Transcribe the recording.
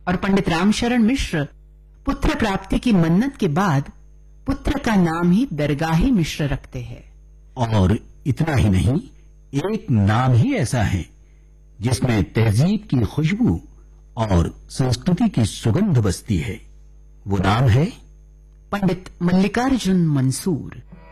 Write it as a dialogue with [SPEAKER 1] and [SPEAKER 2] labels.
[SPEAKER 1] और पंडित रामशरण मिश्र पुत्र प्राप्ति की मन्नत के बाद पुत्र का नाम ही दरगाही मिश्र रखते हैं।
[SPEAKER 2] और इतना ही नहीं, एक नाम ही ऐसा है जिसमें तहजीब की खुशबू और संस्कृति की सुगंध बसती है। वो नाम है
[SPEAKER 1] पंडित मल्लिकार्जुन मंसूर।